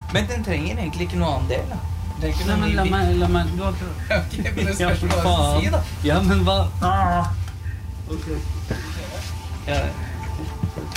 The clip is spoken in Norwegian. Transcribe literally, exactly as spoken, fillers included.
Men den trenger egentlig ikke noe annen del, da. Det er ikke Nei, noe men ny la bil. meg, la meg, du har ikke... Ok, men det Ja, spørs for hva du faen. sier, da. Ja, men hva? Ah. Ok. Ja,